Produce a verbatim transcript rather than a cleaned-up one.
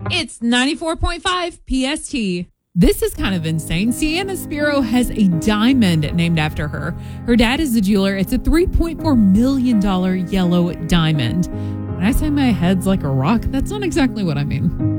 It's ninety-four point five P S T. This is kind of insane. Sienna Spiro has a diamond named after her. Her dad is a jeweler. It's a three point four million dollars yellow diamond. When I say my head's like a rock, that's not exactly what I mean.